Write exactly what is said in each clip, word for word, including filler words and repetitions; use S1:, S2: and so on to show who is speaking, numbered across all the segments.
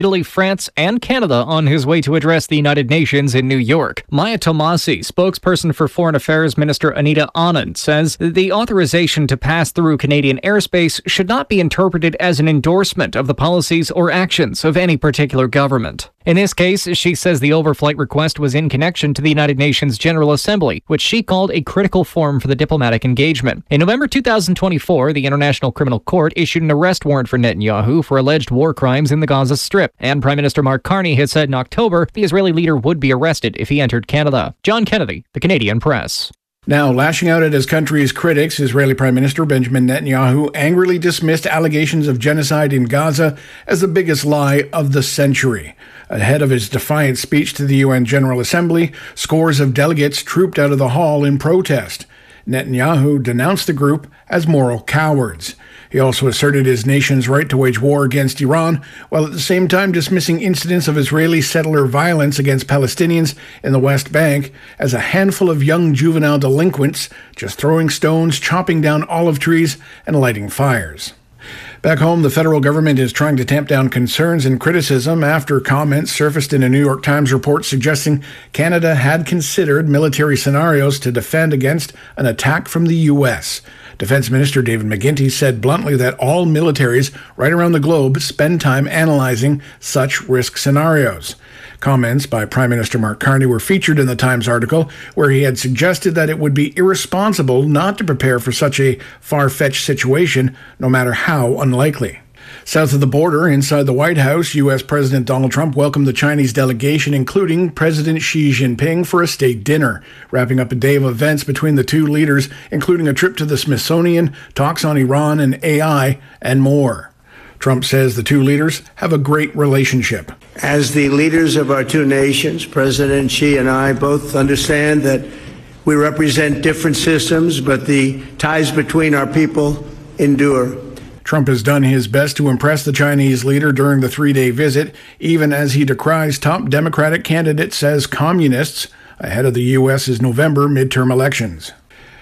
S1: Italy, France, and Canada on his way to address the United Nations in New York. Maya Tomasi, spokesperson for Foreign Affairs Minister Anita Anand, says the authorization to pass through Canadian airspace should not be interpreted as an endorsement of the policies or actions of any particular government. In this case, she says the overflight request was in connection to the United Nations General Assembly, which she called a critical forum for the diplomatic engagement. In November two thousand twenty-four, the International Criminal Court issued an arrest warrant for Netanyahu for alleged war crimes in the Gaza Strip, and Prime Minister Mark Carney had said in October the Israeli leader would be arrested if he entered Canada. John Kennedy, The Canadian Press.
S2: Now, lashing out at his country's critics, Israeli Prime Minister Benjamin Netanyahu angrily dismissed allegations of genocide in Gaza as the biggest lie of the century. Ahead of his defiant speech to the U N General Assembly, scores of delegates trooped out of the hall in protest. Netanyahu denounced the group as moral cowards. He also asserted his nation's right to wage war against Iran, while at the same time dismissing incidents of Israeli settler violence against Palestinians in the West Bank as a handful of young juvenile delinquents just throwing stones, chopping down olive trees, and lighting fires. Back home, the federal government is trying to tamp down concerns and criticism after comments surfaced in a New York Times report suggesting Canada had considered military scenarios to defend against an attack from the U S. Defense Minister David McGuinty said bluntly that all militaries right around the globe spend time analyzing such risk scenarios. Comments by Prime Minister Mark Carney were featured in the Times article, where he had suggested that it would be irresponsible not to prepare for such a far-fetched situation, no matter how unlikely. South of the border, inside the White House, U S President Donald Trump welcomed the Chinese delegation, including President Xi Jinping, for a state dinner, wrapping up a day of events between the two leaders, including a trip to the Smithsonian, talks on Iran and A I, and more. Trump says the two leaders have a great relationship.
S3: As the leaders of our two nations, President Xi and I both understand that we represent different systems, but the ties between our people endure.
S2: Trump has done his best to impress the Chinese leader during the three-day visit, even as he decries top Democratic candidates as communists ahead of the U S's November midterm elections.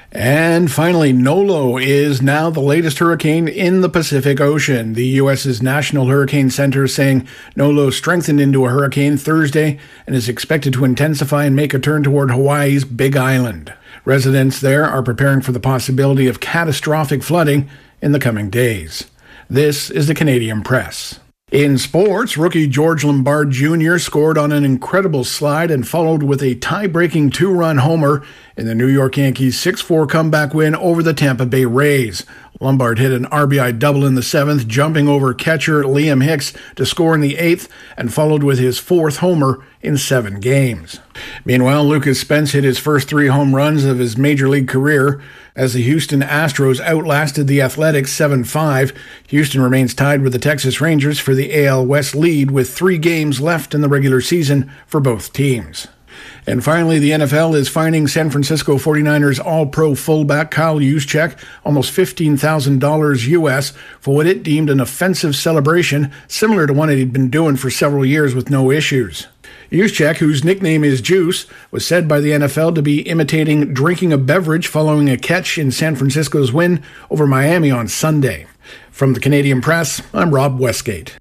S2: And finally, Nolo is now the latest hurricane in the Pacific Ocean. The U S's National Hurricane Center is saying Nolo strengthened into a hurricane Thursday and is expected to intensify and make a turn toward Hawaii's Big Island. Residents there are preparing for the possibility of catastrophic flooding in the coming days. This is the Canadian Press. In sports, rookie George Lombard Junior scored on an incredible slide and followed with a tie-breaking two-run homer in the New York Yankees' six four comeback win over the Tampa Bay Rays. Lombard hit an R B I double in the seventh, jumping over catcher Liam Hicks to score in the eighth, and followed with his fourth homer in seven games. Meanwhile, Lucas Spence hit his first three home runs of his major league career as the Houston Astros outlasted the Athletics seven five. Houston remains tied with the Texas Rangers for the A L West lead with three games left in the regular season for both teams. And finally, the N F L is fining San Francisco forty-niners All-Pro fullback Kyle Juszczyk almost fifteen thousand dollars U S for what it deemed an offensive celebration, similar to one he'd been doing for several years with no issues. Juszczyk, whose nickname is Juice, was said by the N F L to be imitating drinking a beverage following a catch in San Francisco's win over Miami on Sunday. From the Canadian Press, I'm Rob Westgate.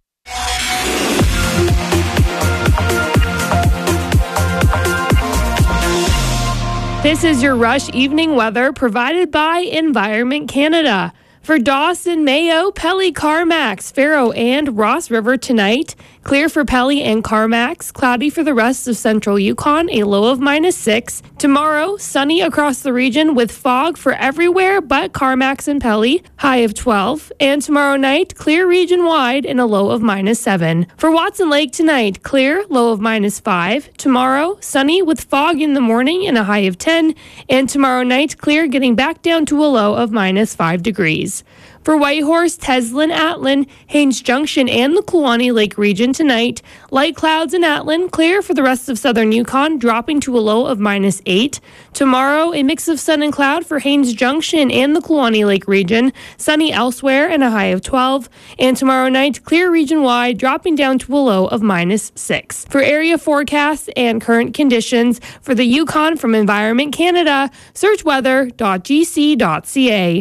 S4: This is your Rush Evening Weather provided by Environment Canada. For Dawson, Mayo, Pelly, Carmax, Faro, and Ross River tonight, clear for Pelly and Carmax, cloudy for the rest of central Yukon, a low of minus six. Tomorrow, sunny across the region with fog for everywhere but Carmax and Pelly, high of twelve. And tomorrow night, clear region-wide and a low of minus seven. For Watson Lake tonight, clear, low of minus five. Tomorrow, sunny with fog in the morning and a high of ten. And tomorrow night, clear, getting back down to a low of minus five degrees. For Whitehorse, Teslin, Atlin, Haines Junction, and the Kluane Lake region tonight, light clouds in Atlin, clear for the rest of southern Yukon, dropping to a low of minus eight. Tomorrow, a mix of sun and cloud for Haines Junction and the Kluane Lake region, sunny elsewhere and a high of twelve. And tomorrow night, clear region-wide, dropping down to a low of minus six. For area forecasts and current conditions for the Yukon from Environment Canada, search weather dot g c dot c a.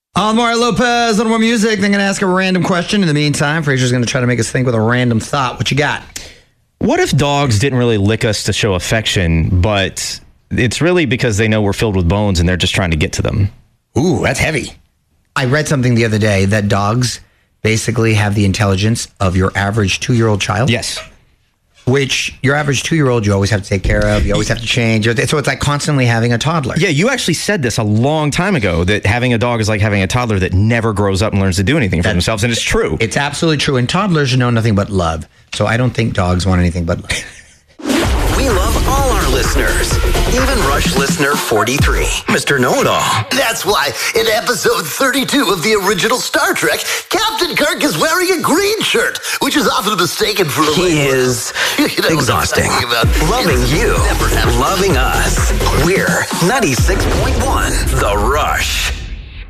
S5: Almar Lopez, a little more music. Then going to ask a random question. In the meantime, Fraser's going to try to make us think with a random thought. What you got?
S6: What if dogs didn't really lick us to show affection, but it's really because they know we're filled with bones and they're just trying to get to them?
S5: Ooh, that's heavy. I read something the other day that dogs basically have the intelligence of your average two-year-old child.
S6: Yes.
S5: Which your average two-year-old you always have to take care of. You always have to change. So it's like constantly having a toddler.
S6: Yeah, you actually said this a long time ago, that having a dog is like having a toddler that never grows up and learns to do anything for that, themselves. And it's true.
S5: It's absolutely true. And toddlers know nothing but love. So I don't think dogs want anything but love.
S7: We love all our listeners, even Rush listener forty-three, Mister Know-It-All.
S8: That's why in episode thirty-two of the original Star Trek, Captain Kirk is wearing a green shirt, which is often mistaken for a...
S7: He is you know exhausting. Loving you, loving us. We're ninety-six point one, The Rush.